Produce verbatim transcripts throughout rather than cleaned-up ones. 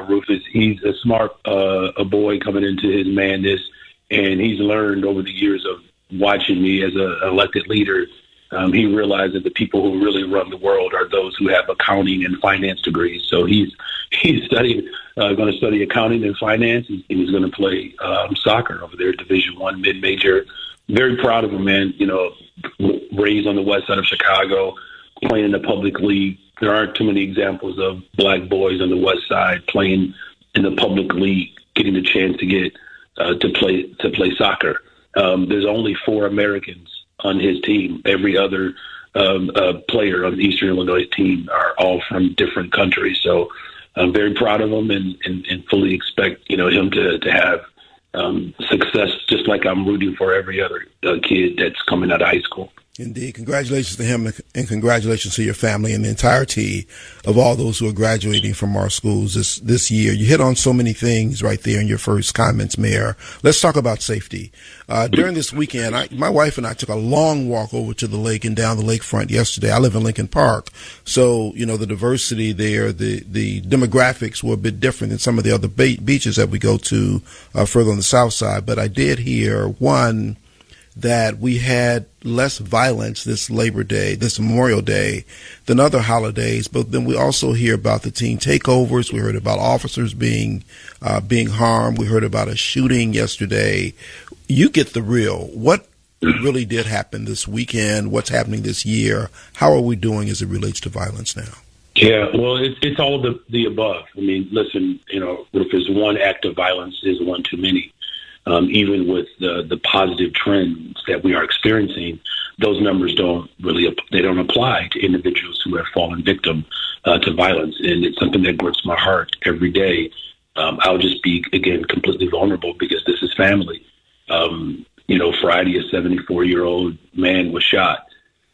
uh, Rufus. He's a smart uh, a boy coming into his madness, and he's learned over the years of watching me as an elected leader. Um, he realized that the people who really run the world are those who have accounting and finance degrees. So he's he's studying, uh, going to study accounting and finance, and he's going to play um, soccer over there, Division One mid-major. Very proud of him, man. You know, raised on the west side of Chicago, playing in the public league. There aren't too many examples of black boys on the west side playing in the public league, getting the chance to get uh, to play to play soccer. Um, there's only four Americans on his team. Every other um, uh, player on the Eastern Illinois team are all from different countries. So I'm very proud of him, and, and, and fully expect you know him to to have um, success, just like I'm rooting for every other uh, kid that's coming out of high school. Indeed. Congratulations to him, and congratulations to your family and the entirety of all those who are graduating from our schools this, this year. You hit on so many things right there in your first comments, Mayor. Let's talk about safety. Uh, during this weekend, I, my wife and I took a long walk over to the lake and down the lakefront yesterday. I live in Lincoln Park. So, you know, the diversity there, the, the demographics were a bit different than some of the other be- beaches that we go to uh, further on the south side. But I did hear, one, that we had less violence this Labor Day, this Memorial Day, than other holidays. But then we also hear about the teen takeovers. We heard about officers being uh, being harmed. We heard about a shooting yesterday. You get the real. What really did happen this weekend? What's happening this year? How are we doing as it relates to violence now? Yeah, well, it's, it's all the, the above. I mean, listen, you know, if there's one act of violence, is one too many. Um, even with the, the positive trends that we are experiencing, those numbers don't really they don't apply to individuals who have fallen victim uh, to violence, and it's something that grips my heart every day. Um, I'll just be again completely vulnerable because this is family. Um, you know, Friday, a seventy-four-year-old man was shot.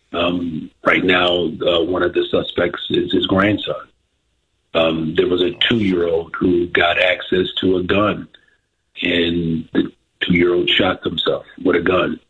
Um, right now, uh, one of the suspects is his grandson. Um, there was a two-year-old who got access to a gun, and the two-year-old shot himself with a gun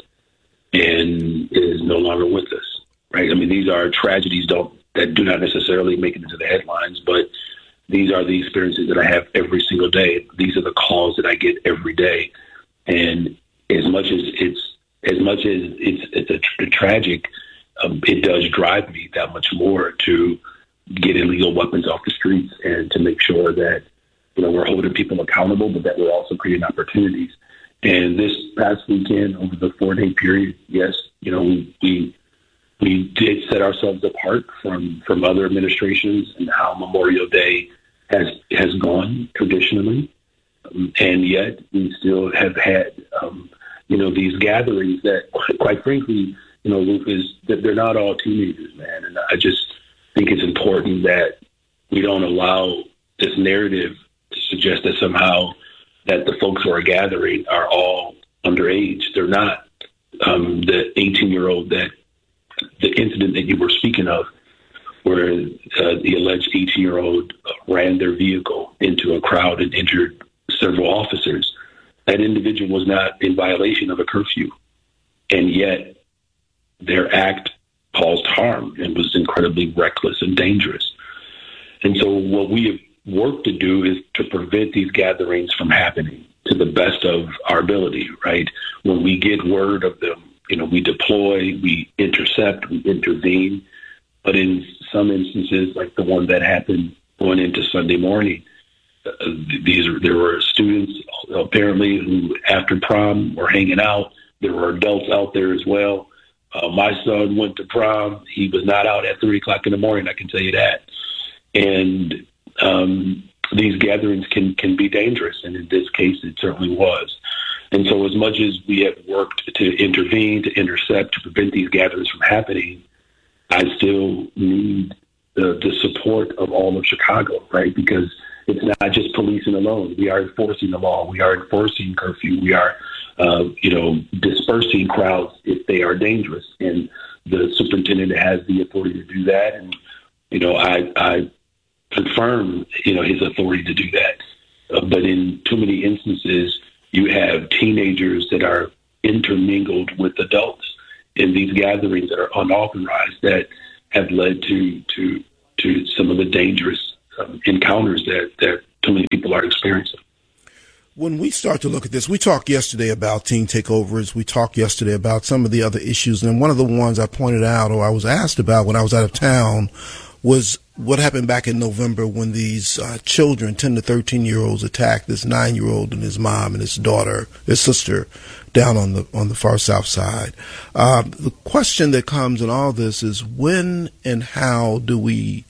and is no longer with us, right? I mean, these are tragedies don't that do not necessarily make it into the headlines, but these are the experiences that I have every single day. These are the calls that I get every day. And as much as it's as much as it's it's a, a tragic, um, it does drive me that much more to get illegal weapons off the streets and to make sure that you know, we're holding people accountable, but that we're also creating opportunities. And this past weekend, over the four-day period, yes, you know, we, we we did set ourselves apart from, from other administrations and how Memorial Day has has gone traditionally, um, and yet we still have had, um, you know, these gatherings that, quite frankly, you know, Lucas, that they're not all teenagers, man. And I just think it's important that we don't allow this narrative to suggest that somehow that the folks who are gathering are all underage. They're not. Um, the eighteen-year-old that the incident that you were speaking of, where uh, the alleged eighteen-year-old ran their vehicle into a crowd and injured several officers, that individual was not in violation of a curfew, and yet their act caused harm and was incredibly reckless and dangerous. And so what we have work to do is to prevent these gatherings from happening to the best of our ability, right? When we get word of them, you know, we deploy, we intercept, we intervene. But in some instances, like the one that happened going into Sunday morning, uh, these are, there were students apparently who after prom were hanging out. There were adults out there as well. Uh, my son went to prom. He was not out at three o'clock in the morning, I can tell you that. And Um, these gatherings can, can be dangerous, and in this case, it certainly was. And so as much as we have worked to intervene, to intercept, to prevent these gatherings from happening, I still need the, the support of all of Chicago, right? Because it's not just policing alone. We are enforcing the law. We are enforcing curfew. We are, uh, you know, dispersing crowds if they are dangerous. And the superintendent has the authority to do that. And, you know, I, I confirm, you know, his authority to do that. Uh, but in too many instances, you have teenagers that are intermingled with adults in these gatherings that are unauthorized that have led to to to some of the dangerous um, encounters that, that too many people When we start to look at this, we talked yesterday about teen takeovers. We talked yesterday about some of the other issues. And one of the ones I pointed out, or I was asked about when I was out of town, was what happened back in November when these uh, children, ten to thirteen year olds, attacked this nine year old and his mom and his daughter, his sister, down on the on the far south side. Uh, the question that comes in all this is when and how do we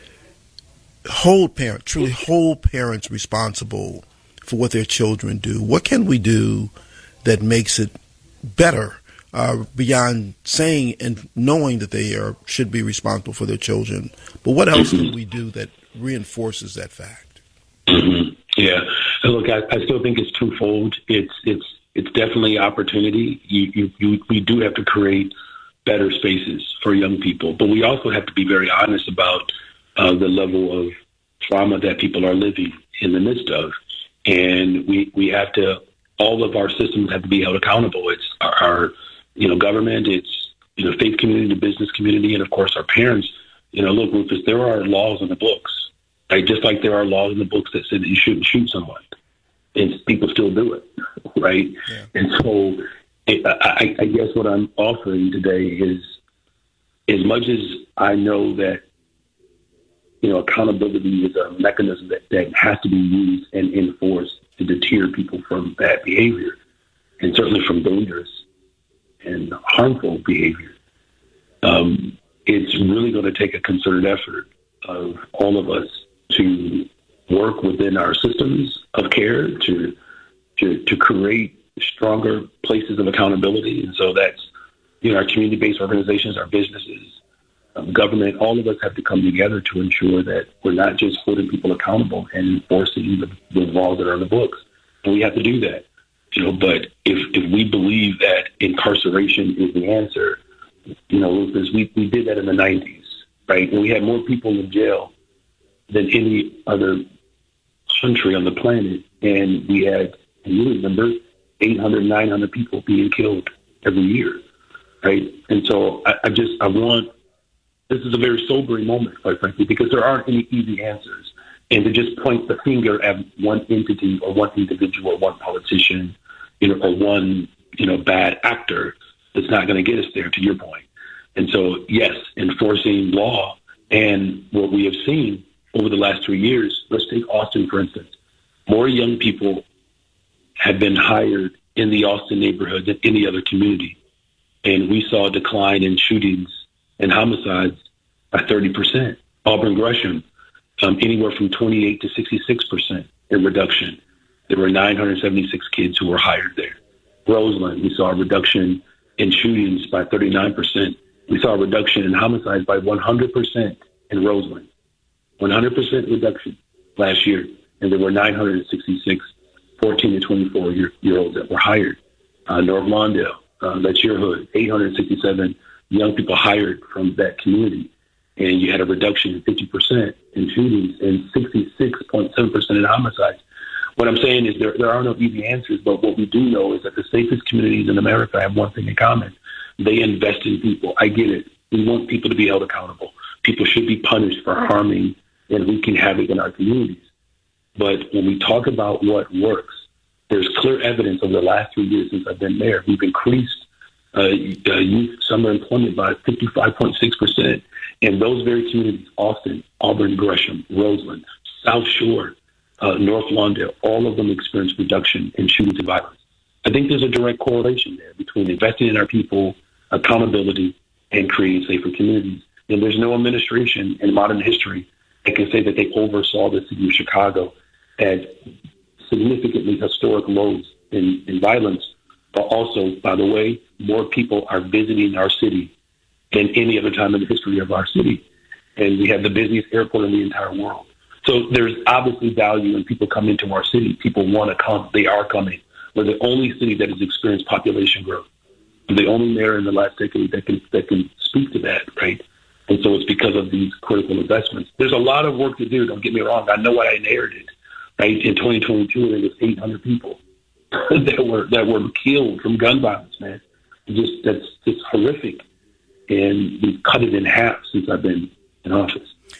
hold parents, truly hold parents responsible for what their children do? What can we do that makes it better uh, beyond saying and knowing that they are should be responsible for their children? But what else can we do that reinforces that fact? Mm-hmm. Yeah, and look, I, I still think it's twofold. It's it's it's definitely opportunity. You, you, you we do have to create better spaces for young people, but we also have to be very honest about uh, the level of trauma that people are living in the midst of. And we, we have to, all of our systems have to be held accountable. It's our, our, you know, government, it's, you know, faith community, the business community, and of course our parents. You know, look, Rufus, there are laws in the books, right? Just like there are laws in the books that say that you shouldn't shoot someone, and people still do it, right? Yeah. And so it, I, I guess what I'm offering today is, as much as I know that, you know, accountability is a mechanism that, that has to be used and enforced to deter people from bad behavior, and certainly from dangerous and harmful behavior. Um, it's really going to take a concerted effort of all of us to work within our systems of care to to, to create stronger places of accountability. And so that's, you know, our community-based organizations, our businesses, Um, government, all of us have to come together to ensure that we're not just holding people accountable and enforcing the, the laws that are in the books. And we have to do that, you know. But if, if we believe that incarceration is the answer, you know, Lucas, we, we did that in the nineties, right? And we had more people in jail than any other country on the planet. And we had, and you remember, eight hundred, nine hundred people being killed every year, right? And so I, I just, I want, this is a very sobering moment, quite frankly, because there aren't any easy answers. And to just point the finger at one entity or one individual or one politician, you know, or one, you know, bad actor, it's not going to get us there, to your point. And so, yes, enforcing law, and what we have seen over the last three years, let's take Austin, for instance. More young people have been hired in the Austin neighborhood than any other community. And we saw a decline in shootings and homicides by thirty percent. Auburn Gresham, um, anywhere from twenty-eight to sixty-six percent in reduction. There were nine hundred seventy-six kids who were hired there. Roseland, we saw a reduction in shootings by thirty-nine percent. We saw a reduction in homicides by one hundred percent in Roseland. one hundred percent reduction last year. And there were nine hundred sixty-six fourteen to twenty-four year, year olds that were hired. Uh, North Lawndale, uh, that's your hood, eight hundred sixty-seven young people hired from that community, and you had a reduction in fifty percent in shootings and sixty-six point seven percent in homicides. What I'm saying is there, there are no easy answers, but what we do know is that the safest communities in America have one thing in common. They invest in people. I get it. We want people to be held accountable. People should be punished for harming and wreaking havoc in our communities. But when we talk about what works, there's clear evidence over the last three years since I've been there. We've increased Uh, uh, youth summer employment by fifty-five point six percent. And those very communities, Austin, Auburn, Gresham, Roseland, South Shore, uh, North Lawndale, all of them experienced reduction in shootings and violence. I think there's a direct correlation there between investing in our people, accountability, and creating safer communities. And there's no administration in modern history that can say that they oversaw the city of Chicago at significantly historic lows in, in violence. But also, by the way, more people are visiting our city than any other time in the history of our city. And we have the busiest airport in the entire world. So there's obviously value in people coming to our city. People want to come. They are coming. We're the only city that has experienced population growth. We're the only mayor in the last decade that can that can speak to that, right? And so it's because of these critical investments. There's a lot of work to do. Don't get me wrong. I know what I inherited, right? In twenty twenty-two, there was eight hundred people that were that were killed from gun violence, man. Just that's just horrific, and we've cut it in half since I've been in office.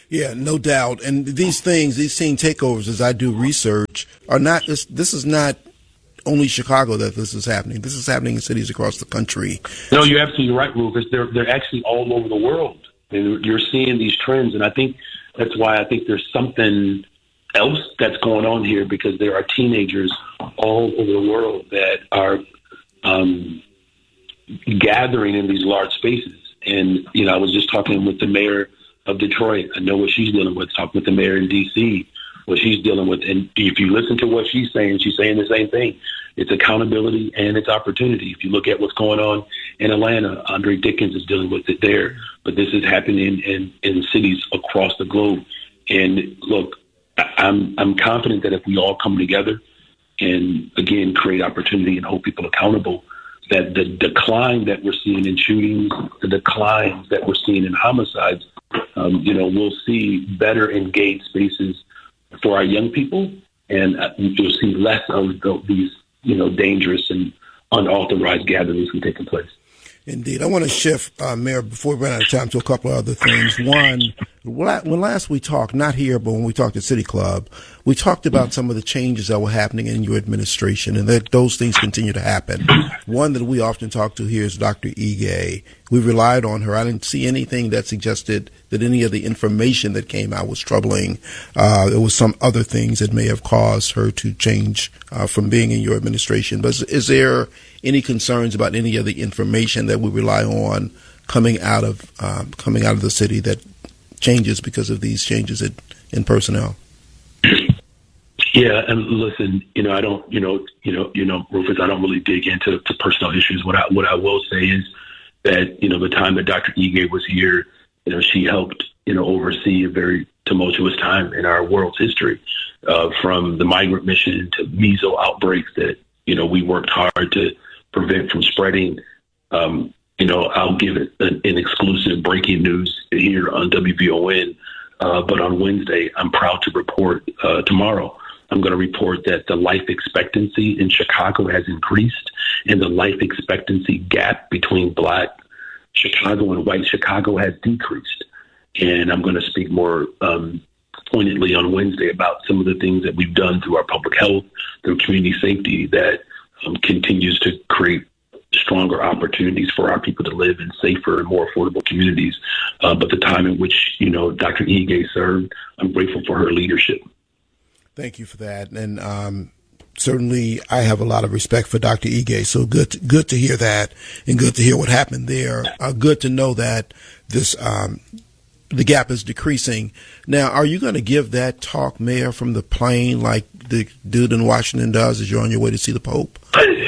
Yeah, no doubt. And these things, these scene takeovers, as I do research, are not. This, this is not only Chicago that this is happening. This is happening in cities across the country. No, you're absolutely right, Rufus. They're they're actually all over the world, and you're seeing these trends. And I think that's why I think there's something else that's going on here, because there are teenagers all over the world that are um, gathering in these large spaces. And you know, I was just talking with the mayor of Detroit. I know what she's dealing with. Talking with the mayor in D C, what she's dealing with. And if you listen to what she's saying, she's saying the same thing. It's accountability and it's opportunity. If you look at what's going on in Atlanta, Andre Dickens is dealing with it there. But this is happening in, in cities across the globe. And look, I'm I'm confident that if we all come together and, again, create opportunity and hold people accountable, that the decline that we're seeing in shootings, the declines that we're seeing in homicides, um, you know, we'll see better engaged spaces for our young people, and uh, you'll see less of the, these, you know, dangerous and unauthorized gatherings from taking place. Indeed. I want to shift, uh, Mayor, before we run out of time, to a couple of other things. One, when last we talked, not here, but when we talked at City Club, we talked about some of the changes that were happening in your administration, and that those things continue to happen. One that we often talk to here is Doctor Ige. We relied on her. I didn't see anything that suggested that any of the information that came out was troubling. Uh, there was some other things that may have caused her to change uh, from being in your administration. But is, is there any concerns about any of the information that we rely on coming out of um, coming out of the city that changes because of these changes in, in personnel? Yeah, and listen, you know, I don't, you know, you know, you know, Rufus, I don't really dig into to personal issues. What I what I will say is that, you know, the time that Doctor Ige was here, you know, she helped, you know, oversee a very tumultuous time in our world's history, uh, from the migrant mission to measles outbreaks that, you know, we worked hard to prevent from spreading. Um, you know, I'll give it an, an exclusive breaking news here on W V O N. Uh, but on Wednesday, I'm proud to report uh, tomorrow. I'm going to report that the life expectancy in Chicago has increased, and the life expectancy gap between Black Chicago and white Chicago has decreased. And I'm going to speak more um, pointedly on Wednesday about some of the things that we've done through our public health, through community safety, that um, continues to create stronger opportunities for our people to live in safer and more affordable communities. Uh, but the time in which, you know, Doctor Ige served, I'm grateful for her leadership. Thank you for that. And um, certainly I have a lot of respect for Doctor Ige. So good to, good to hear that, and good to hear what happened there. Uh, good to know that this um, the gap is decreasing. Now, are you going to give that talk, Mayor, from the plane like the dude in Washington does as you're on your way to see the Pope?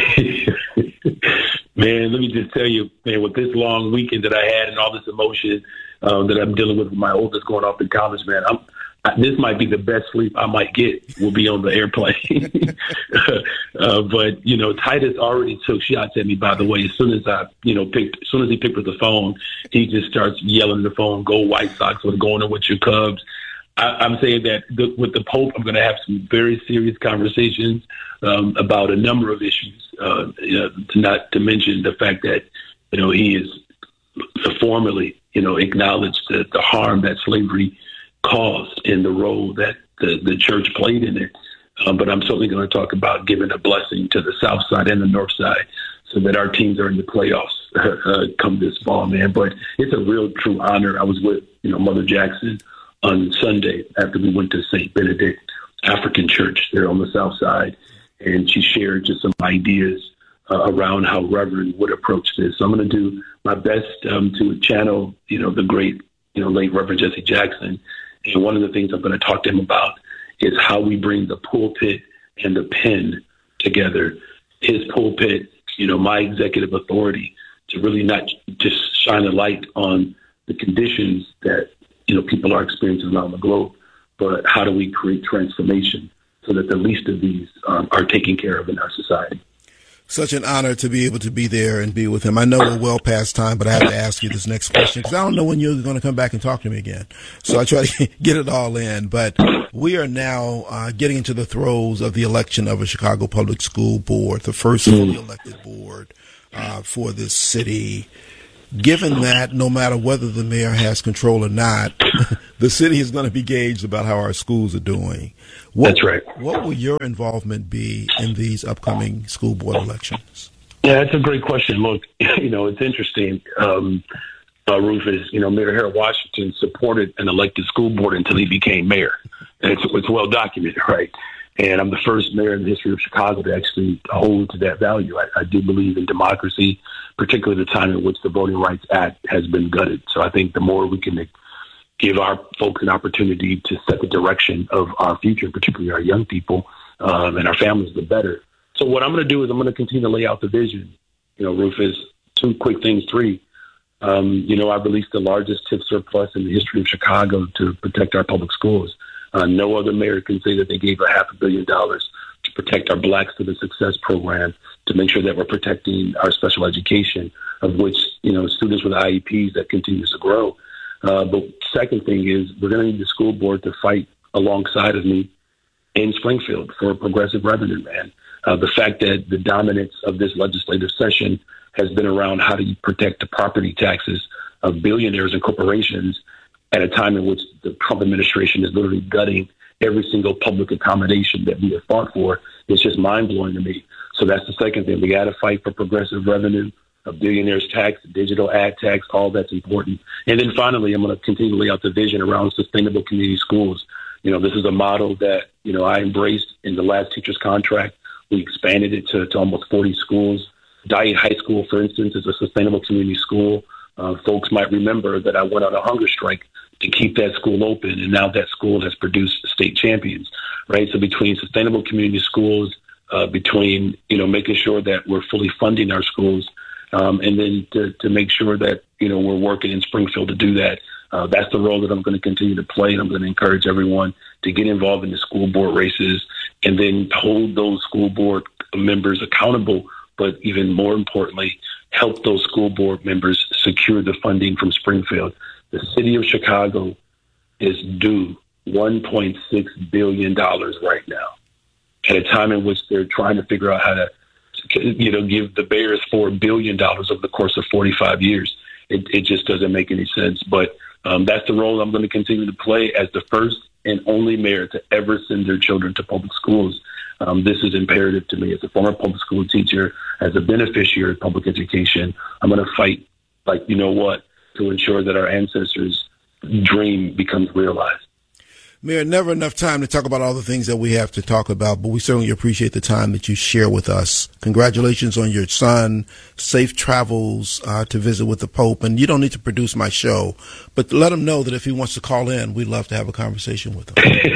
Man, let me just tell you, man, with this long weekend that I had and all this emotion uh, that I'm dealing with with my oldest going off to college, man, I'm, I, this might be the best sleep I might get. Will be on the airplane. uh, but, you know, Titus already took shots at me, by the way. As soon as I, you know, picked, as soon as he picked up the phone, he just starts yelling the phone, "Go White Sox," or "Going in with your Cubs." I, I'm saying that the, with the Pope, I'm going to have some very serious conversations um, about a number of issues. Uh, you know, to not to mention the fact that, you know, he is formally, you know, acknowledged the, the harm that slavery caused and the role that the, the church played in it. Um, but I'm certainly going to talk about giving a blessing to the South Side and the North Side so that our teams are in the playoffs uh, come this fall, man. But it's a real, true honor. I was with, you know, Mother Jackson on Sunday after we went to Saint Benedict African Church there on the South Side. And she shared just some ideas uh, around how Reverend would approach this. So I'm going to do my best um, to channel, you know, the great, you know, late Reverend Jesse Jackson. And one of the things I'm going to talk to him about is how we bring the pulpit and the pen together. His pulpit, you know, my executive authority to really not just shine a light on the conditions that, you know, people are experiencing around the globe, but how do we create transformation so that the least of these um, are taken care of in our society. Such an honor to be able to be there and be with him. I know we're well past time, but I have to ask you this next question because I don't know when you're going to come back and talk to me again. So I try to get it all in. But we are now uh, getting into the throes of the election of a Chicago Public School Board, the first fully elected board uh, for this city. given that no matter whether the mayor has control or not, the city is going to be gauged about how our schools are doing. What, That's right. What will your involvement be in these upcoming school board elections? Yeah, that's a great question. Look, you know, it's interesting. Um, uh, Rufus, you know, Mayor Harold Washington supported an elected school board until he became mayor. And it's, it's well documented, right? And I'm the first mayor in the history of Chicago to actually hold to that value. I, I do believe in democracy, particularly the time in which the Voting Rights Act has been gutted. So I think the more we can give our folks an opportunity to set the direction of our future, particularly our young people um, and our families, the better. So what I'm going to do is I'm going to continue to lay out the vision. You know, Rufus, two quick things. Three, um, you know, I released the largest tip surplus in the history of Chicago to protect our public schools. Uh, no other mayor can say that they gave a half a billion dollars to protect our Black Student Success Program, to make sure that we're protecting our special education, of which, you know, students with I E Ps that continues to grow. Uh, but second thing is we're going to need the school board to fight alongside of me in Springfield for progressive revenue, man. Uh, the fact that the dominance of this legislative session has been around how do you protect the property taxes of billionaires and corporations at a time in which the Trump administration is literally gutting every single public accommodation that we have fought for, it's just mind-blowing to me. So that's the second thing. We got to fight for progressive revenue, a billionaire's tax, digital ad tax, all that's important. And then finally, I'm going to continue to lay out the vision around sustainable community schools. You know, this is a model that, you know, I embraced in the last teacher's contract. We expanded it to, to almost forty schools. Dyett High School, for instance, is a sustainable community school. Uh, folks might remember that I went on a hunger strike to keep that school open, and now that school has produced state champions, right? So between sustainable community schools, uh, between, you know, making sure that we're fully funding our schools, um, and then to, to make sure that, you know, we're working in Springfield to do that. Uh, that's the role that I'm going to continue to play, and I'm going to encourage everyone to get involved in the school board races and then hold those school board members accountable, but even more importantly, help those school board members secure the funding from Springfield. The city of Chicago is due one point six billion dollars right now, at a time in which they're trying to figure out how to, you know, give the Bears four billion dollars over the course of forty-five years. It, it just doesn't make any sense. But um, that's the role I'm going to continue to play as the first and only mayor to ever send their children to public schools. Um, this is imperative to me as a former public school teacher, as a beneficiary of public education. I'm going to fight like, you know what, to ensure that our ancestors' dream becomes realized. Mayor, never enough time to talk about all the things that we have to talk about, but we certainly appreciate the time that you share with us. Congratulations on your son. Safe travels uh, to visit with the Pope. And you don't need to produce my show, but let him know that if he wants to call in, we'd love to have a conversation with him.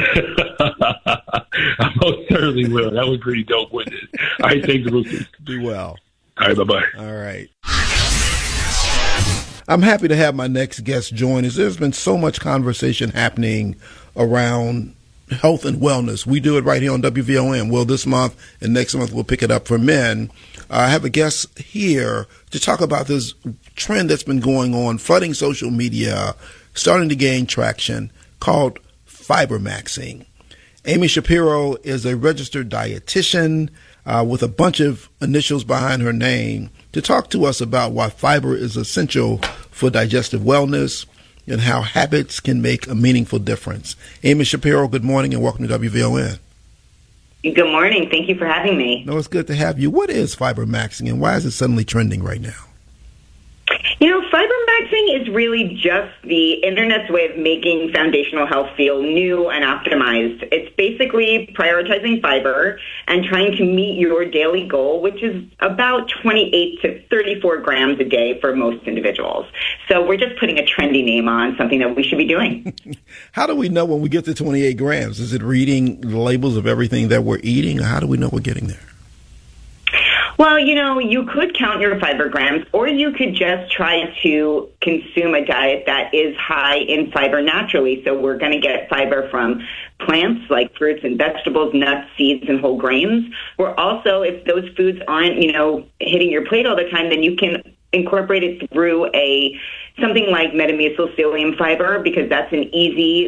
I most certainly will. That was pretty dope, wasn't it? All right, thanks, Rufus. Be well. All right, bye-bye. All right. I'm happy to have my next guest join us. There's been so much conversation happening around health and wellness. We do it right here on W V O M. Well, this month and next month we'll pick it up for men. Uh, I have a guest here to talk about this trend that's been going on, flooding social media, starting to gain traction, called fiber maxing. Amy Shapiro is a registered dietitian uh, with a bunch of initials behind her name to talk to us about why fiber is essential for digestive wellness and how habits can make a meaningful difference. Amy Shapiro, good morning and welcome to W V O N. Good morning. Thank you for having me. No, it's good to have you. What is fiber maxing and why is it suddenly trending right now? You know, fiber maxing is really just the internet's way of making foundational health feel new and optimized. It's basically prioritizing fiber and trying to meet your daily goal, which is about twenty-eight to thirty-four grams a day for most individuals. So we're just putting a trendy name on something that we should be doing. How do we know when we get to twenty-eight grams? Is it reading the labels of everything that we're eating? Or how do we know we're getting there? Well, you know, you could count your fiber grams, or you could just try to consume a diet that is high in fiber naturally. So we're going to get fiber from plants like fruits and vegetables, nuts, seeds, and whole grains. We're also, if those foods aren't, you know, hitting your plate all the time, then you can incorporate it through a something like metamucil psyllium fiber, because that's an easy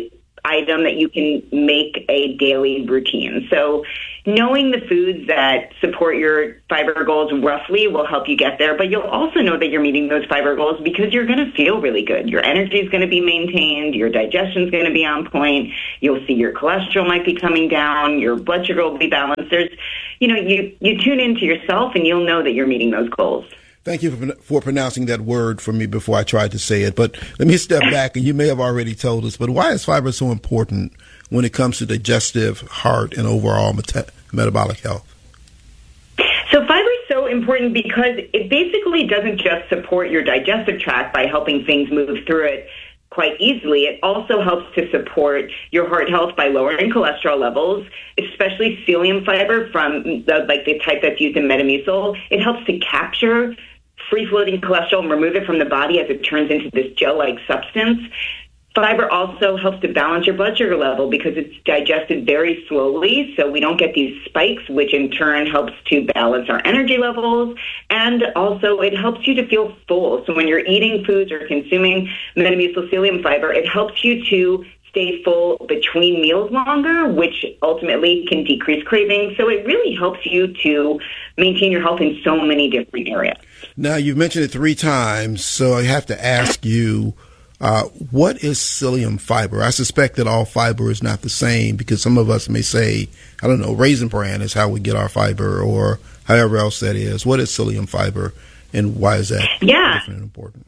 item that you can make a daily routine. So knowing the foods that support your fiber goals roughly will help you get there, but you'll also know that you're meeting those fiber goals because you're going to feel really good. Your energy is going to be maintained. Your digestion is going to be on point. You'll see your cholesterol might be coming down. Your blood sugar will be balanced. There's, you know, you, you tune into yourself and you'll know that you're meeting those goals. Thank you for, for pronouncing that word for me before I tried to say it. But let me step back, and you may have already told us, but why is fiber so important when it comes to digestive, heart, and overall meta- metabolic health? So fiber is so important because it basically doesn't just support your digestive tract by helping things move through it quite easily. It also helps to support your heart health by lowering cholesterol levels, especially psyllium fiber from the, like the type that's used in Metamucil. It helps to capture free-floating cholesterol and remove it from the body as it turns into this gel-like substance. Fiber also helps to balance your blood sugar level because it's digested very slowly, so we don't get these spikes, which in turn helps to balance our energy levels. And also it helps you to feel full. So when you're eating foods or consuming Metamucil psyllium fiber, it helps you to stay full between meals longer, which ultimately can decrease cravings. So it really helps you to maintain your health in so many different areas. Now, you've mentioned it three times, so I have to ask you, uh, what is psyllium fiber? I suspect that all fiber is not the same because some of us may say, I don't know, raisin bran is how we get our fiber or however else that is. What is psyllium fiber and why is that yeah. different and important?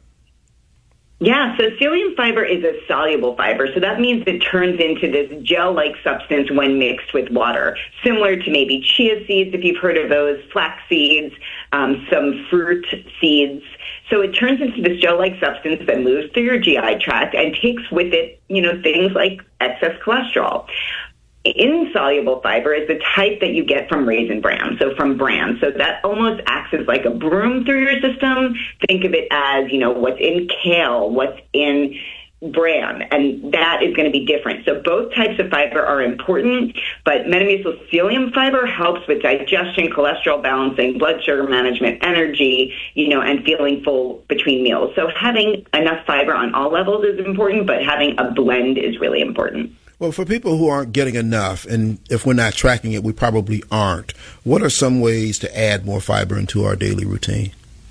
Yeah, so psyllium fiber is a soluble fiber, so that means it turns into this gel-like substance when mixed with water, similar to maybe chia seeds, if you've heard of those, flax seeds, um, some fruit seeds. So it turns into this gel-like substance that moves through your G I tract and takes with it, you know, things like excess cholesterol. Insoluble fiber is the type that you get from raisin bran, so from bran. So that almost acts as like a broom through your system. Think of it as, you know, what's in kale, what's in bran, and that is going to be different. So both types of fiber are important, but Metamucil psyllium fiber helps with digestion, cholesterol balancing, blood sugar management, energy, you know, and feeling full between meals. So having enough fiber on all levels is important, but having a blend is really important. Well, for people who aren't getting enough, and if we're not tracking it, we probably aren't, what are some ways to add more fiber into our daily routine?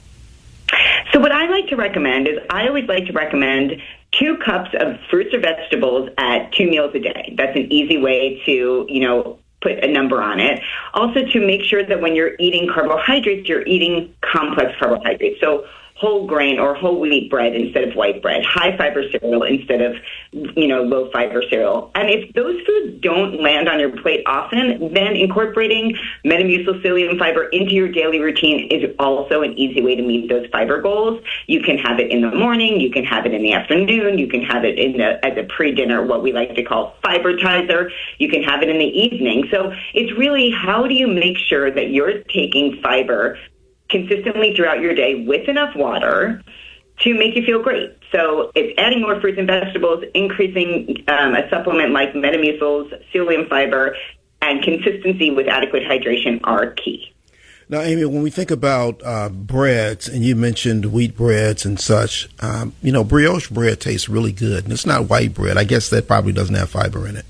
So what I like to recommend is I always like to recommend two cups of fruits or vegetables at two meals a day. That's an easy way to, you know, put a number on it. Also to make sure that when you're eating carbohydrates, you're eating complex carbohydrates. So whole grain or whole wheat bread instead of white bread, high fiber cereal instead of, you know, low fiber cereal. And if those foods don't land on your plate often, then incorporating Metamucil psyllium fiber into your daily routine is also an easy way to meet those fiber goals. You can have it in the morning, you can have it in the afternoon, you can have it in the, as a pre-dinner, what we like to call fibertizer. You can have it in the evening. So it's really, how do you make sure that you're taking fiber consistently throughout your day with enough water to make you feel great? So it's adding more fruits and vegetables, increasing um, a supplement like Metamucil's psyllium fiber, and consistency with adequate hydration are key. Now, Amy, when we think about uh, breads, and you mentioned wheat breads and such, um, you know, brioche bread tastes really good, and it's not white bread. I guess that probably doesn't have fiber in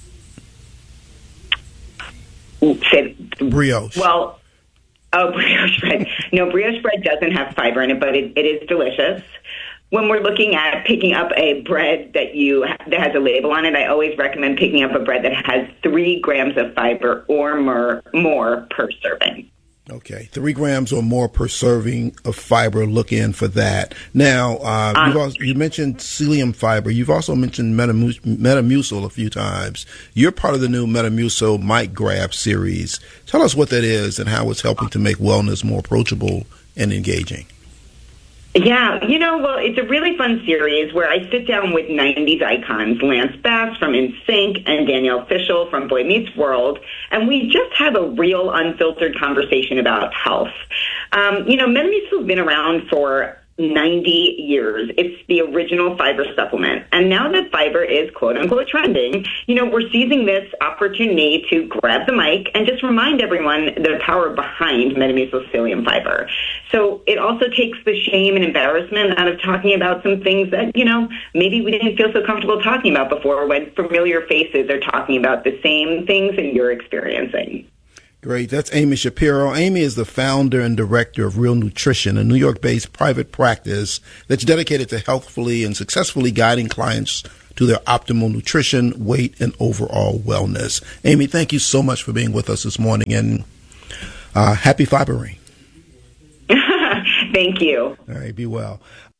it. Say, brioche. Well, Oh, brioche bread. No, brioche bread doesn't have fiber in it, but it, it is delicious. When we're looking at picking up a bread that you that has a label on it, I always recommend picking up a bread that has three grams of fiber or more, more per serving. Okay, three grams or more per serving of fiber. Look in for that. Now, uh, um, you've also, you mentioned psyllium fiber. You've also mentioned Metamu- Metamucil a few times. You're part of the new Metamucil Mic Grab series. Tell us what that is and how it's helping to make wellness more approachable and engaging. Yeah, you know, well, it's a really fun series where I sit down with nineties icons, Lance Bass from N Sync and Danielle Fishel from Boy Meets World, and we just have a real unfiltered conversation about health. Um, you know, Metamucil's been around for ninety years. It's the original fiber supplement. And now that fiber is quote unquote trending, you know, we're seizing this opportunity to grab the mic and just remind everyone the power behind Metamucil fiber. So it also takes the shame and embarrassment out of talking about some things that, you know, maybe we didn't feel so comfortable talking about before when familiar faces are talking about the same things that you're experiencing. Great. That's Amy Shapiro. Amy is the founder and director of Real Nutrition, a New York-based private practice that's dedicated to healthfully and successfully guiding clients to their optimal nutrition, weight, and overall wellness. Amy, thank you so much for being with us this morning, and uh, happy fibering. Thank you. All right, be well.